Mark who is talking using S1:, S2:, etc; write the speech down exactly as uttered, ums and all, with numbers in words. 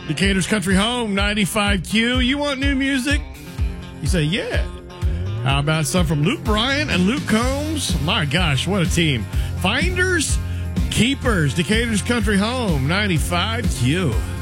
S1: Decatur's Country Home, ninety-five Q. You want new music? You say, yeah. How about some from Luke Bryan and Luke Combs? My gosh, what a team. Finders, Keepers, Decatur's Country Home, ninety-five Q.